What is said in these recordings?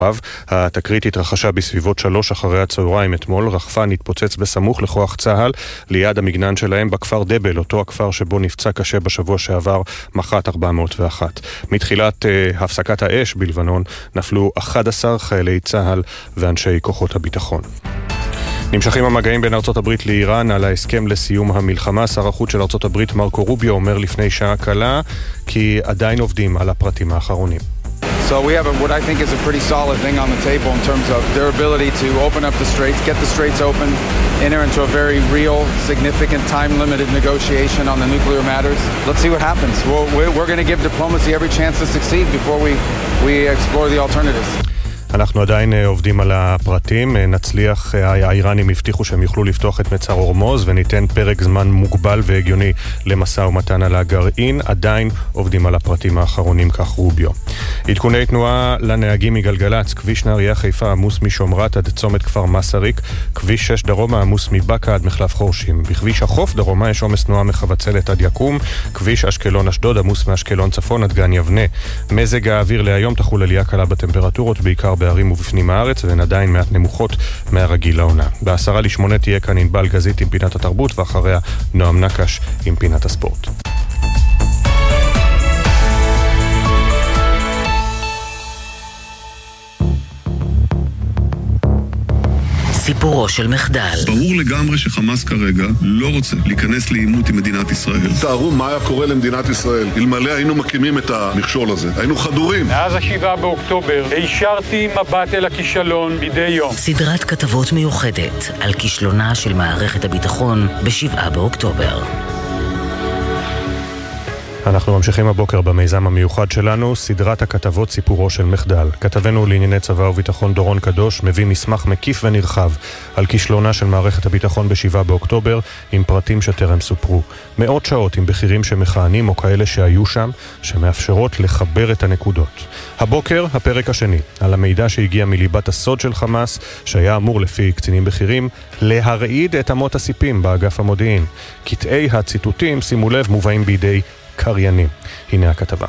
התקרית התרחשה בסביבות 3 אחרי הצהריים אתמול. רחפן התפוצץ בסמוך לכוח צהל ליד המגנן שלהם בכפר דבל, אותו הכפר שבו נפצע קשה בשבוע שעבר מח"ט 401. מתחילת הפסקת האש בלבנון נפלו 11 חיילי צהל ואנשי כוחות הביטחון. נמשכים המגעים בין ארצות הברית לאיראן על ההסכם לסיום המלחמה. שר החוץ של ארצות הברית מרקו רוביו אומר לפני שעה קלה כי עדיין עובדים על הפרטים האחרונים. So we have what I think is a pretty solid thing on the table in terms of their ability to open up the straits, get the straits open, enter into a very real, significant, time-limited negotiation on the nuclear matters. Let's see what happens. We're going to give diplomacy every chance to succeed before we explore the alternatives. אנחנו עדיין עובדים על הפרטים, נצליח, האיראנים הבטיחו שהם יוכלו לפתוח את מצר הורמוז וניתן פרק זמן מוגבל והגיוני למשא ומתן על הגרעין, עדיין עובדים על הפרטים האחרונים, כך רוביו. עדכוני תנועה לנהגים מגלגלץ, כביש נהריה חיפה עמוס משומרת עד צומת כפר מסריק, כביש 6 דרומה עמוס מבקה עד מחלף חורשים, בכביש החוף דרומה יש עומס תנועה מחבצלת עד יקום, כביש אשקלון אשדוד עמוס מאשקלון צפון עד גן יבנה. מזג האוויר להיום תחול עלייה קלה בטמפרטורות, בעיקר בערים ובפנים הארץ, והן עדיין מעט נמוכות מהרגיל לעונה. ב7:50 תהיה כאן ענבל גזית עם פינת התרבות, ואחריה נועם נקש עם פינת הספורט. סיפורו של מחדל. ברור לגמרי שחמאס כרגע לא רוצה להיכנס לעימות עם מדינת ישראל. תארו מה היה קורה למדינת ישראל אלמלא היינו מקימים את המכשול הזה. היינו חדורים. מאז 7 באוקטובר הישרתי מבט אל הכישלון מדי יום. סדרת כתבות מיוחדת על כישלונה של מערכת הביטחון ב7 באוקטובר. אנחנו ממשיכים הבוקר במיזם המיוחד שלנו, סדרת הכתבות סיפורו של מחדל. כתבנו לענייני צבא וביטחון דורון קדוש מביא מסמך מקיף ונרחב על כישלונה של מערכת הביטחון ב7 באוקטובר עם פרטים שטרם סופרו. מאות שעות עם בכירים שמכהנים או כאלה שהיו שם, שמאפשרות לחבר את הנקודות. הבוקר הפרק השני על המידע שהגיע מליבת הסוד של חמאס, שהיה אמור לפי קצינים בכירים להרעיד את אמות הסיפים באגף המודיעין. קטעי הציטוטים, שימו לב, מובאים בידי קריינים. הנה הכתבה.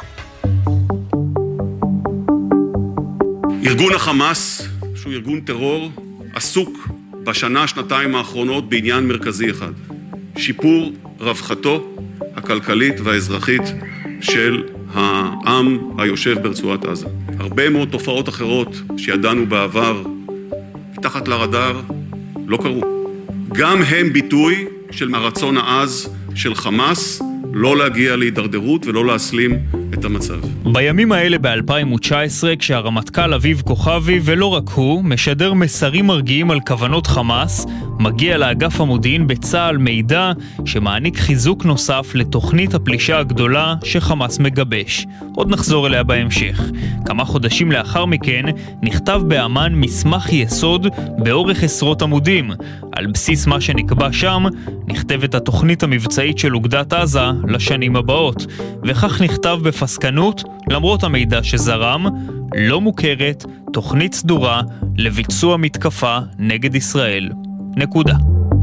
ארגון החמאס, שהוא ארגון טרור, עסוק בשנה-שנתיים האחרונות בעניין מרכזי אחד. שיפור רווחתו הכלכלית והאזרחית של העם היושב ברצועת עזה. הרבה מאוד תופעות אחרות שידענו בעבר מתחת לרדאר לא קרו. גם הם ביטוי של הרצון העז של חמאס לא להגיע להידרדרות ולא להסלים את המצב. בימים האלה ב-2019, כשהרמטכ"ל אביב כוכבי, ולא רק הוא, משדר מסרים מרגיעים על כוונות חמאס, מגיע לאגף המודיעין בצה"ל מידע שמעניק חיזוק נוסף לתוכנית הפלישה הגדולה שחמאס מגבש. עוד נחזור אליה בהמשך. כמה חודשים לאחר מכן נכתב באמן מסמך יסוד באורך עשרות עמודים. על בסיס מה שנקבע שם נכתבת התוכנית המבצעית של אוגדת עזה לשנים הבאות, וכך נכתב בפסקנות, למרות המידע שזרם, לא מוכרת תוכנית סדורה לביצוע מתקפה נגד ישראל. נקודה.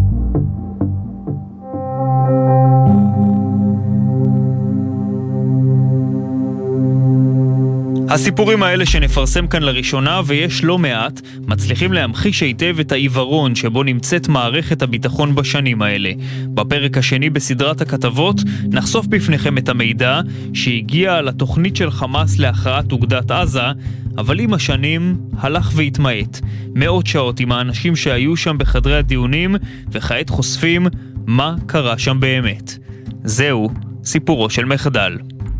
הסיפורים האלה שנפרסם כאן לראשונה, ויש לא מעט, מצליחים להמחיש היטב את העיוורון שבו נמצאת מערכת הביטחון בשנים האלה. בפרק השני בסדרת הכתבות נחשוף בפניכם את המידע שהגיע על התוכנית של חמאס להכרעת אוגדת עזה, אבל עם השנים הלך והתמעט. מאות שעות עם האנשים שהיו שם בחדרי הדיונים, וכעת חושפים מה קרה שם באמת. זהו סיפורו של מחדל.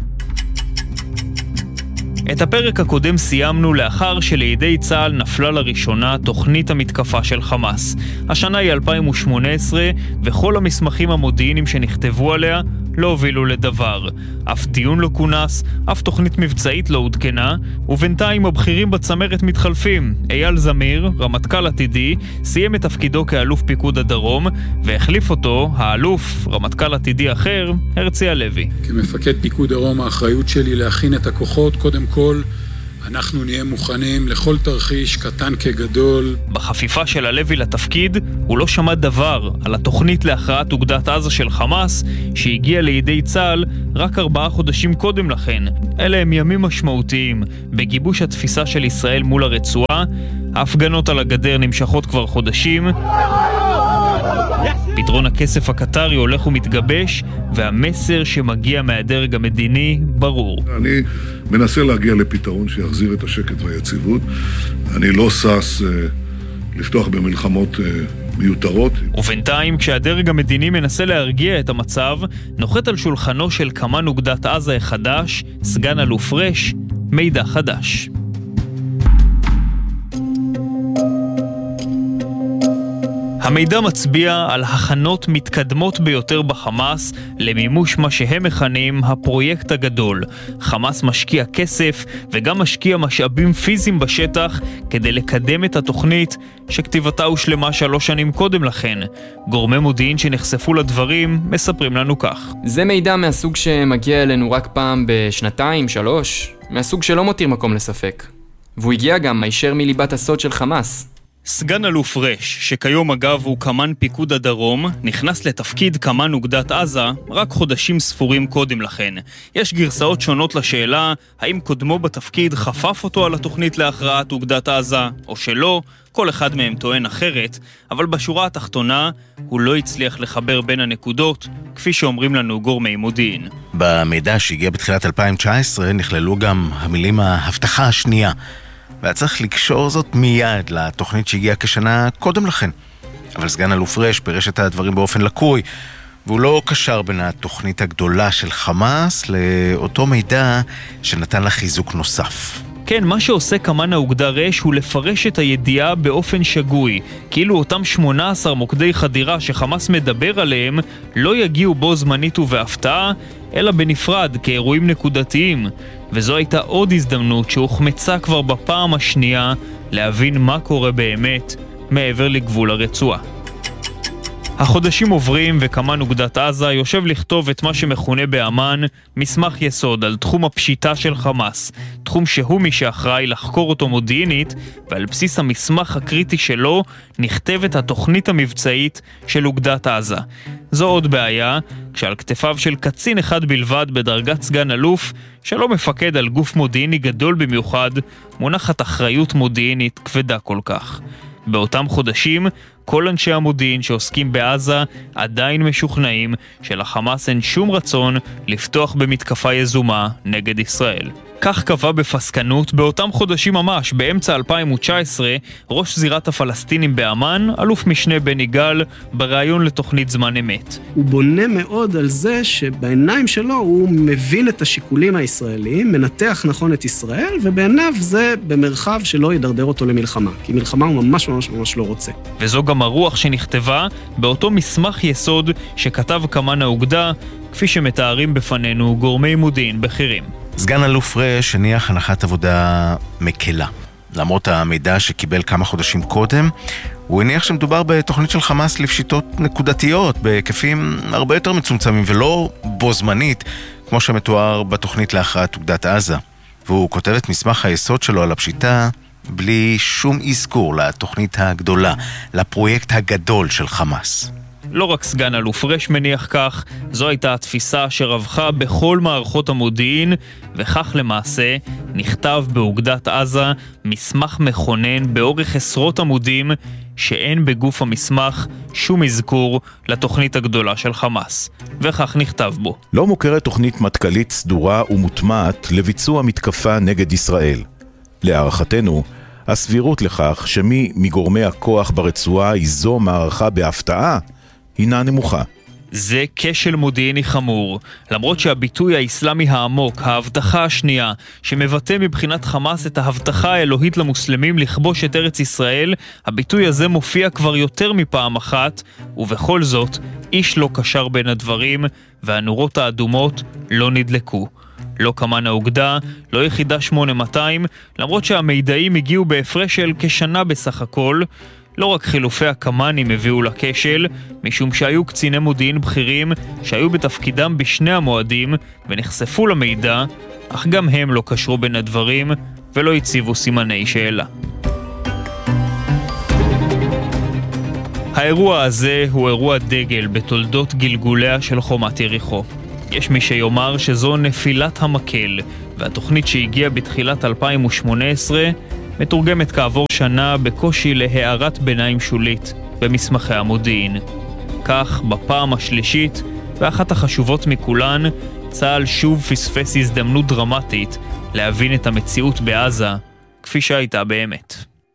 את הפרק הקודם סיימנו לאחר שלידי צה"ל נפלה לראשונה תוכנית המתקפה של חמאס. השנה היא 2018, וכל המסמכים המודיעיניים שנכתבו עליה לא הובילו לדבר. אף דיון לא כונס, אף תוכנית מבצעית לא עודכנה, ובינתיים הבכירים בצמרת מתחלפים. אייל זמיר, רמטכ"ל עתידי, סיים את תפקידו כאלוף פיקוד הדרום, והחליף אותו האלוף, רמטכ"ל עתידי אחר, הרצי הלוי. כמפקד פיקוד דרום האחריות שלי להכין את הכוחות, קודם כל אנחנו נהיה מוכנים לכל תרחיש, קטן כגדול. בחפיפה של הלוי לתפקיד, הוא לא שמע דבר על התוכנית להכרעת אוגדת עזה של חמאס, שהגיעה לידי צה"ל רק 4 חודשים קודם לכן. אלה הם ימים משמעותיים בגיבוש התפיסה של ישראל מול הרצועה. ההפגנות על הגדר נמשכות כבר חודשים. פתרון הכסף הקטרי הולך ומתגבש, והמסר שמגיע מהדרג המדיני ברור. אני מנסה להגיע לפתרון שיחזיר את השקט והיציבות. אני לא סס לפתוח במלחמות מיותרות. ובינתיים, כשהדרג המדיני מנסה להרגיע את המצב, נוחת על שולחנו של קמ"ן אוגדת עזה החדש, סגן אלוף רש, מידע חדש. המידע מצביע על הכנות מתקדמות ביותר בחמאס למימוש מה שהם מכנים הפרויקט הגדול. חמאס משקיע כסף וגם משקיע משאבים פיזיים בשטח כדי לקדם את התוכנית שכתיבתה הושלמה 3 שנים קודם לכן. גורמי מודיעין שנחשפו לדברים מספרים לנו כך. זה מידע מהסוג שמגיע אלינו רק פעם בשנתיים, 3, מהסוג שלא מותיר מקום לספק. והוא הגיע גם הישר מליבת הסוד של חמאס. סגן אלוף רש, שכיום אגב הוא קמ"ן פיקוד הדרום, נכנס לתפקיד קמ"ן אוגדת עזה רק חודשים ספורים קודם לכן. יש גרסאות שונות לשאלה האם קודמו בתפקיד חפף אותו על התוכנית להכרעת אוגדת עזה או שלא, כל אחד מהם טוען אחרת, אבל בשורה התחתונה הוא לא הצליח לחבר בין הנקודות, כפי שאומרים לנו גורמי מודיעין. במידע שהגיע בתחילת 2019 נכללו גם המילים ההבטחה השנייה, והיה צריך לקשור זאת מיד לתוכנית שהגיעה כשנה קודם לכן. אבל סגן אלוף רש פירש את הדברים באופן לקוי, והוא לא קשר בין התוכנית הגדולה של חמאס לאותו מידע שנתן לה חיזוק נוסף. כן, מה שעושה קמ"ן האוגדה רש הוא לפרש את הידיעה באופן שגוי, כאילו אותם 18 מוקדי חדירה שחמאס מדבר עליהם לא יגיעו בו זמנית ובהפתעה, אלא בנפרד כאירועים נקודתיים. וזו הייתה עוד הזדמנות שהוחמצה כבר בפעם השנייה להבין מה קורה באמת מעבר לגבול הרצועה. החודשים עוברים וקמ"ן אוגדת עזה יושב לכתוב את מה שמכונה באמן מסמך יסוד על תחום הפשיטה של חמאס, תחום שהוא מי שאחראי לחקור אותו מודיעינית, ועל בסיס המסמך הקריטי שלו נכתבת התוכנית המבצעית של אוגדת עזה. זו עוד בעיה, כשעל כתפיו של קצין אחד בלבד בדרגת סגן אלוף, שלא מפקד על גוף מודיעיני גדול במיוחד, מונחת אחריות מודיעינית כבדה כל כך. באותם חודשים, כל אנשי המודיעין שעוסקים בעזה עדיין משוכנעים שלחמאס אין שום רצון לפתוח במתקפה יזומה נגד ישראל. כך קבע בפסקנות באותם חודשים ממש, באמצע 2019, ראש זירת הפלסטינים באמן, אלוף משנה בני גל, בריאיון לתוכנית זמן אמת. הוא בונה מאוד על זה שבעיניים שלו הוא מבין את השיקולים הישראליים, מנתח נכון את ישראל, ובעיניו זה במרחב שלא ידרדר אותו למלחמה, כי מלחמה הוא ממש ממש ממש לא רוצה. וזו גם הרוח שנכתבה באותו מסמך יסוד שכתב קמ"ן האוגדה, כפי שמתארים בפנינו גורמי מודיעין בכירים. סגן אלוף רש הניח הנחת עבודה מקלה. למרות המידע שקיבל כמה חודשים קודם, הוא הניח שמדובר בתוכנית של חמאס לפשיטות נקודתיות, בהיקפים הרבה יותר מצומצמים ולא בו זמנית, כמו שמתואר בתוכנית להכרעת אוגדת עזה. והוא כותב את מסמך היסוד שלו על הפשיטה בלי שום אזכור לתוכנית הגדולה, לפרויקט הגדול של חמאס. לא רק סגן אלוף רש מניח כך, זו הייתה התפיסה שרווחה בכל מערכות המודיעין, וכך למעשה נכתב באוגדת עזה מסמך מכונן באורך עשרות עמודים, שאין בגוף המסמך שום אזכור לתוכנית הגדולה של חמאס. וכך נכתב בו. לא מוכרת תוכנית מטכ"לית סדורה ומוטמעת לביצוע מתקפה נגד ישראל. להערכתנו, הסבירות לכך שמי מגורמי הכוח ברצועה ייזום מערכה בהפתעה, הינה נמוכה. זה כשל מודיעיני חמור. למרות שהביטוי האסלאמי העמוק, ההבטחה השנייה, שמבטא מבחינת חמאס את ההבטחה האלוהית למוסלמים לכבוש את ארץ ישראל, הביטוי הזה מופיע כבר יותר מפעם אחת, ובכל זאת, איש לא קשר בין הדברים, והנורות האדומות לא נדלקו. לא קמ"ן האוגדה, לא יחידה 8200, למרות שהמידעים הגיעו בהפרש של כשנה בסך הכל. לא רק חילופי הקמ"נים הביאו לכשל, משום שהיו קציני מודיעין בכירים שהיו בתפקידם בשני המועדים ונחשפו למידע, אך גם הם לא קשרו בין הדברים ולא הציבו סימני שאלה. האירוע הזה הוא אירוע דגל בתולדות גלגוליה של חומת יריחו. יש מי שיאמר שזו נפילת המקל, והתוכנית שהגיעה בתחילת 2018 מתורגמת כעבור שנה בקושי להערת ביניים שולית במסמכי המודיעין. כך, בפעם השלישית, ואחת החשובות מכולן, צה"ל שוב פספס הזדמנות דרמטית להבין את המציאות בעזה כפי שהייתה באמת.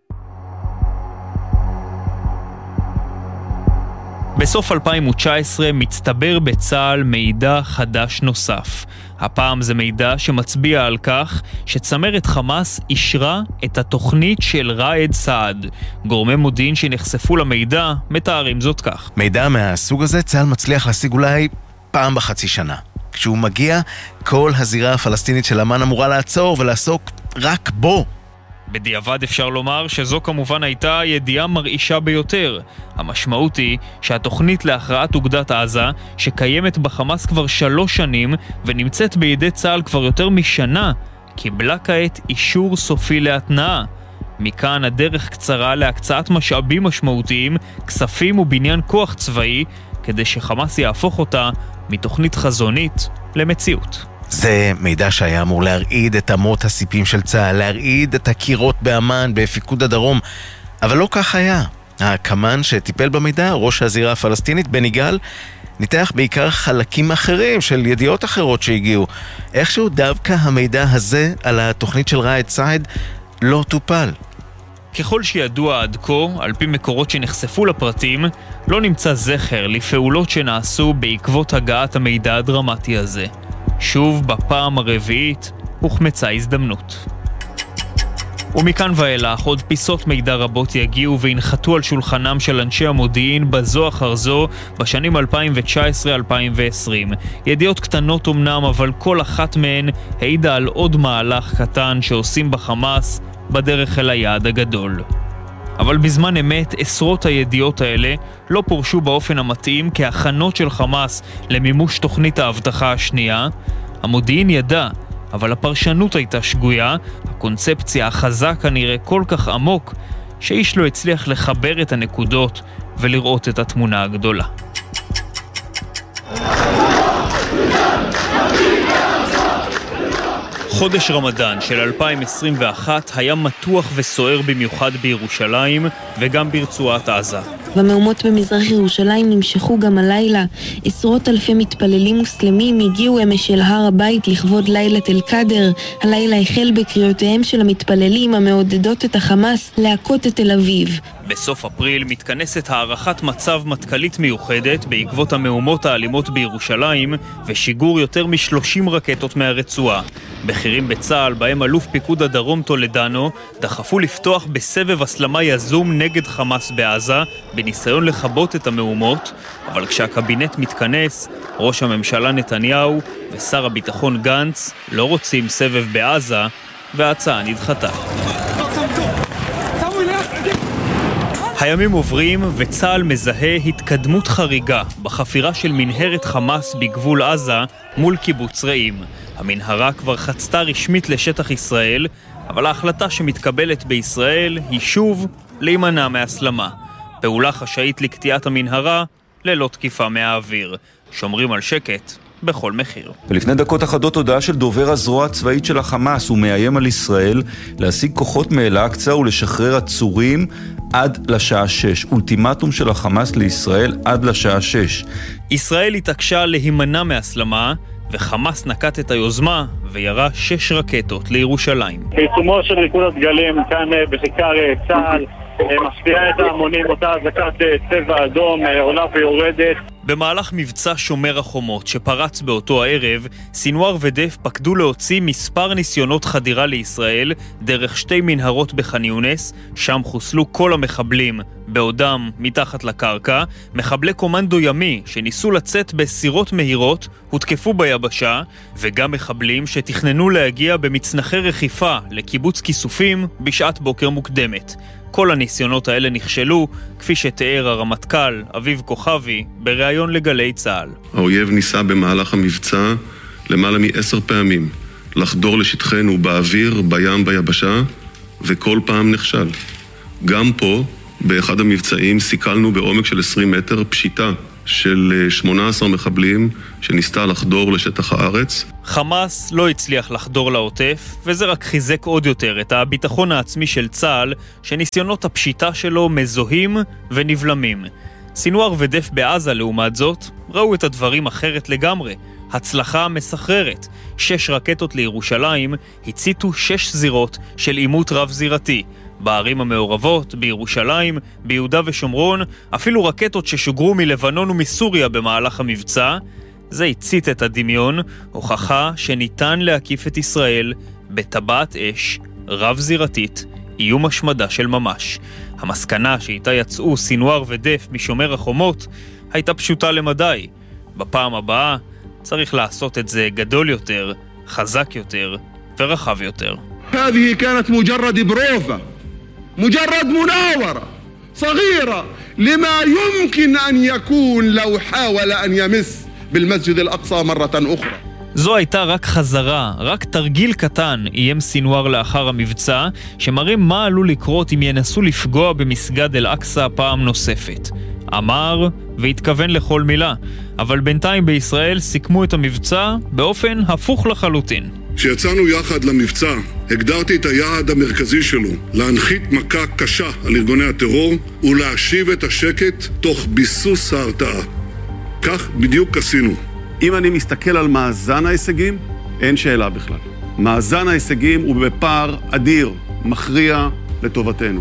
בסוף 2019 מצטבר בצה"ל מידע חדש נוסף. הפעם זה מידע שמצביע על כך שצמרת חמאס אישרה את התוכנית של ראאד סעד. גורמי מודיעין שנחשפו למידע מתארים זאת כך. מידע מהסוג הזה צה"ל מצליח להשיג אולי פעם בחצי שנה. כשהוא מגיע, כל הזירה הפלסטינית של אמן אמורה לעצור ולעסוק רק בו. בדיעבד אפשר לומר שזו כמובן הייתה ידיעה מרעישה ביותר. המשמעות היא שהתוכנית להכרעת אוגדת עזה, שקיימת בחמאס כבר 3 שנים ונמצאת בידי צה"ל כבר יותר משנה, קיבלה כעת אישור סופי להתנעה. מכאן הדרך קצרה להקצאת משאבים משמעותיים, כספים ובניין כוח צבאי, כדי שחמאס יהפוך אותה מתוכנית חזונית למציאות. זה מידע שהיה אמור להרעיד את אמות הסיפים של צה"ל, להרעיד את הקירות באמן, בפיקוד הדרום, אבל לא כך היה. הקמן שטיפל במידע, ראש הזירה הפלסטינית, בן יגאל, ניתח בעיקר חלקים אחרים של ידיעות אחרות שהגיעו. איכשהו דווקא המידע הזה על התוכנית של ראאד סעד לא טופל. ככל שידוע עד כה, על פי מקורות שנחשפו לפרטים, לא נמצא זכר לפעולות שנעשו בעקבות הגעת המידע הדרמטי הזה. שוב בפעם הרביעית הוחמצה הזדמנות. ומכאן ואילך עוד פיסות מידע רבות יגיעו וינחתו על שולחנם של אנשי המודיעין בזו אחר זו בשנים 2019-2020. ידיעות קטנות אמנם, אבל כל אחת מהן העידה על עוד מהלך קטן שעושים בחמאס בדרך אל היעד הגדול. אבל בזמן אמת עשרות הידיעות האלה לא פורשו באופן המתאים כהכנות של חמאס למימוש תוכנית ההבטחה השנייה. המודיעין ידע, אבל הפרשנות הייתה שגויה, הקונספציה החזק כנראה כל כך עמוק, שאיש לא הצליח לחבר את הנקודות ולראות את התמונה הגדולה. חודש רמדאן של 2021 היה מתוח וסוער במיוחד בירושלים וגם ברצועת עזה. והמהומות במזרח ירושלים נמשכו גם הלילה. עשרות אלפי מתפללים מוסלמים הגיעו אמש אל הר הבית לכבוד לילת אל קאדר. הלילה החל בקריאותיהם של המתפללים המעודדות את החמאס להכות את תל אביב. בסוף אפריל מתכנסת הערכת מצב מטכ"לית מיוחדת בעקבות המהומות האלימות בירושלים ושיגור יותר מ-30 רקטות מהרצועה. בכירים בצה"ל, בהם אלוף פיקוד הדרום טולדנו, דחפו לפתוח בסבב הסלמה יזום נגד חמאס בעזה בניסיון לחבות את המהומות, אבל כשהקבינט מתכנס, ראש הממשלה נתניהו ושר הביטחון גנץ לא רוצים סבב בעזה וההצעה נדחתה. הימים עוברים וצה"ל מזהה התקדמות חריגה בחפירה של מנהרת חמאס בגבול עזה מול קיבוץ רעים. המנהרה כבר חצתה רשמית לשטח ישראל, אבל ההחלטה שמתקבלת בישראל היא שוב להימנע מהסלמה. פעולה חשאית לקטיעת המנהרה ללא תקיפה מהאוויר. שומרים על שקט בכל מחיר. ולפני דקות אחדות הודעה של דובר הזרוע הצבאית של החמאס, הוא מאיים על ישראל להשיג כוחות מאל-אקצא ולשחרר עצורים עד לשעה 6. אולטימטום של החמאס לישראל עד לשעה 6. ישראל התעקשה להימנע מהסלמה, וחמאס נקט את היוזמה וירה 6 רקטות לירושלים. בעיצומו של ריקוד הדגלים כאן בכיכר צה"ל, מפתיעה את ההמונים אותה אזעקת צבע אדום עולה ויורדת. במהלך מבצע שומר החומות שפרץ באותו הערב, סינואר ודף פקדו להוציא מספר ניסיונות חדירה לישראל דרך 2 מנהרות בח'אן יונס. שם חוסלו כל המחבלים בעודם מתחת לקרקע. מחבלי קומנדו ימי שניסו לצאת בסירות מהירות הותקפו ביבשה, וגם מחבלים שתכננו להגיע במצנחי רכיפה לקיבוץ כיסופים בשעת בוקר מוקדמת. כל הניסיונות האלה נכשלו, כפי שתיאר הרמטכ"ל אביב כוכבי בריאיון לגלי צה"ל. האויב ניסה במהלך המבצע למעלה מ10 פעמים לחדור לשטחנו באוויר, בים, ביבשה, וכל פעם נכשל. גם פה, באחד המבצעים, סיכלנו בעומק של 20 מטר פשיטה של 18 מחבלים שניסתה לחדור לשטח הארץ. חמאס לא הצליח לחדור לעוטף, וזה רק חיזק עוד יותר את הביטחון העצמי של צה"ל, שניסיונות הפשיטה שלו מזוהים ונבלמים. סינואר ודף בעזה, לעומת זאת, ראו את הדברים אחרת לגמרי. הצלחה מסחררת. 6 רקטות לירושלים הציתו 6 זירות של עימות רב-זירתי. בערים המעורבות, בירושלים, ביהודה ושומרון, אפילו רקטות ששוגרו מלבנון ומסוריה במהלך המבצע. זה הצית את הדמיון, הוכחה שניתן להקיף את ישראל בטבעת אש רב-זירתית, איום השמדה של ממש. המסקנה שאיתה יצאו סינואר ודף משומר החומות הייתה פשוטה למדי. בפעם הבאה צריך לעשות את זה גדול יותר, חזק יותר ורחב יותר. هذه كانت مجرد بروفة مجرد مناورة صغيرة لما يمكن أن يكون لو حاول أن يمس بالمسجد الأقصى مرة أخرى. זו הייתה רק חזרה, רק תרגיל קטן, איים סינואר לאחר המבצע, שמראה מה עלול לקרות אם ינסו לפגוע במסגד אל-אקצא פעם נוספת. אמר והתכוון לכל מילה, אבל בינתיים בישראל סיכמו את המבצע באופן הפוך לחלוטין. כשיצאנו יחד למבצע, הגדרתי את היעד המרכזי שלו, להנחית מכה קשה על ארגוני הטרור ולהשיב את השקט תוך ביסוס ההרתעה. כך בדיוק עשינו. אם אני מסתכל על מאזן ההישגים, אין שאלה בכלל. מאזן ההישגים הוא בפער אדיר, מכריע לטובתנו.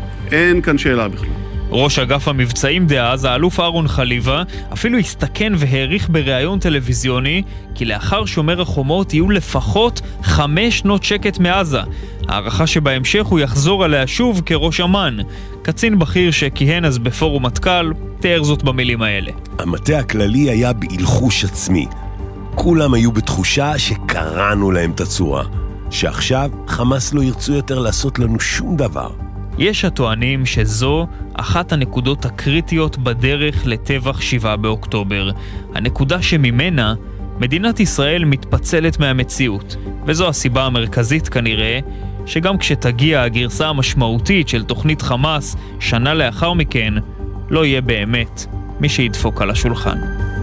אין כאן שאלה בכלל. ראש אגף המבצעים דאז, האלוף אהרון חליבה, אפילו הסתכן והעריך בראיון טלוויזיוני כי לאחר שומר החומות יהיו לפחות 5 שנות שקט מעזה. הערכה שבהמשך הוא יחזור עליה שוב כראש אמן. קצין בכיר שכיהן אז בפורום מטכ"ל תיאר זאת במילים האלה. המטה הכללי היה בהלחוש עצמי. כולם היו בתחושה שקראנו להם את הצורה, שעכשיו חמאס לא ירצו יותר לעשות לנו שום דבר. יש הטוענים שזו אחת הנקודות הקריטיות בדרך לטבח 7 באוקטובר. הנקודה שממנה מדינת ישראל מתפצלת מהמציאות. וזו הסיבה המרכזית כנראה, שגם כשתגיע הגרסה המשמעותית של תוכנית חמאס שנה לאחר מכן, לא יהיה באמת מי שידפוק על השולחן.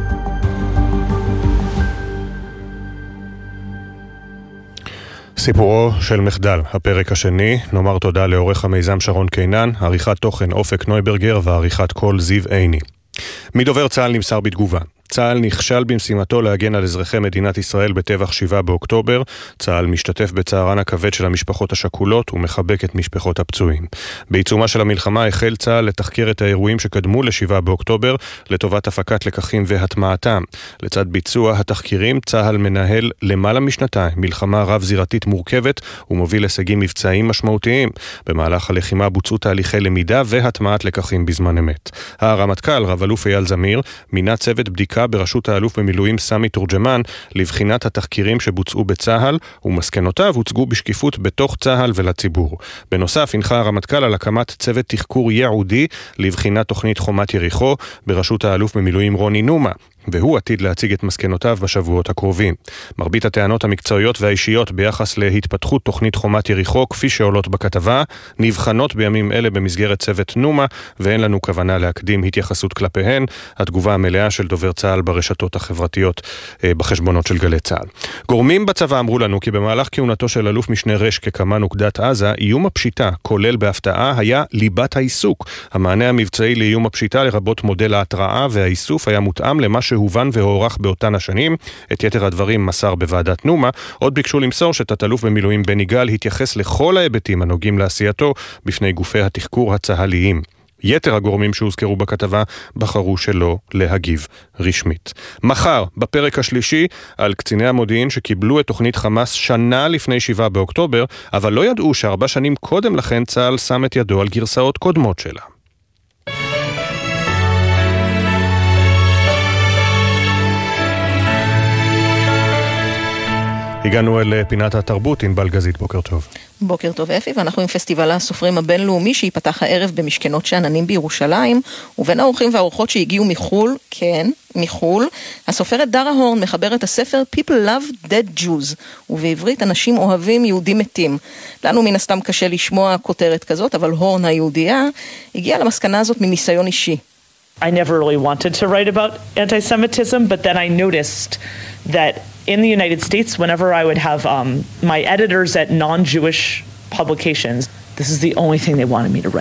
סיפורו של מחדל, הפרק השני. נאמר תודה לעורך המיזם שרון קינן, עריכת תוכן אופק נויברגר ועריכת קול זיו עיני. מדובר צה"ל נמסר בתגובה. צה"ל נכשל במשימתו להגן על אזרחי מדינת ישראל בטבח 7 באוקטובר. צה"ל משתתף בצערן הכבד של המשפחות השכולות ומחבק את משפחות הפצועים. בעיצומה של המלחמה החל צה"ל לתחקר את האירועים שקדמו ל7 באוקטובר לטובת הפקת לקחים והטמעתם. לצד ביצוע התחקירים, צה"ל מנהל למעלה משנתיים מלחמה רב-זירתית מורכבת ומוביל הישגים מבצעיים משמעותיים. במהלך הלחימה בוצעו תהליכי למידה והטמעת לקחים בזמן אמת. הרמטכ"ל, רב-אלוף אייל זמיר, מינה צוות בדיקה בראשות האלוף במילואים סמי תורג'מן לבחינת התחקירים שבוצעו בצה"ל, ומסקנותיו הוצגו בשקיפות בתוך צה"ל ולציבור. בנוסף, הנחה הרמטכ"ל על הקמת צוות תחקור ייעודי לבחינת תוכנית חומת יריחו בראשות האלוף במילואים רוני נומה, והוא עתיד להציג את מסקנותיו בשבועות הקרובים. מרבית הטענות המקצועיות והאישיות ביחס להתפתחות תוכנית חומת יריחו, כפי שעולות בכתבה, נבחנות בימים אלה במסגרת צוות נומה, ואין לנו כוונה להקדים התייחסות כלפיהן. התגובה המלאה של דובר צה"ל ברשתות החברתיות בחשבונות של גלי צה"ל. גורמים בצבא אמרו לנו כי במהלך כהונתו של אלוף משנה רש כקמ"ן אוגדת עזה, איום הפשיטה, כולל בהפתעה, היה ליבת העיסוק. המענה המבצעי לאיום הפשיטה, לרבות מודל ההתראה והאיסוף, היה מותאם למה שהובן והוערך באותן השנים. את יתר הדברים מסר בוועדת נומה. עוד ביקשו למסור שתת-אלוף במילואים בני גל התייחס לכל ההיבטים הנוגעים לעשייתו בפני גופי התחקור הצה"ליים. יתר הגורמים שהוזכרו בכתבה בחרו שלא להגיב רשמית. מחר, בפרק השלישי, על קציני המודיעין שקיבלו את תוכנית חמאס שנה לפני 7 באוקטובר, אבל לא ידעו ש4 שנים קודם לכן צה"ל שם את ידו על גרסאות קודמות שלה. הגענו אל פינת התרבות עם בלגזית, בוקר טוב. בוקר טוב אפי, ואנחנו עם פסטיבל הסופרים הבינלאומי שיפתח הערב במשכנות שאננים בירושלים, ובין האורחים והאורחות שהגיעו מחול, כן, מחול, הסופרת דרה הורן מחברת הספר People Love Dead Jews, ובעברית אנשים אוהבים יהודים מתים. לנו מן הסתם קשה לשמוע כותרת כזאת, אבל הורן היהודייה הגיעה למסקנה הזאת מניסיון אישי. I never really wanted to write about anti-Semitism, but then I noticed that in the United States, whenever I would have my editors at non-Jewish publications, this is the only thing they wanted me to write.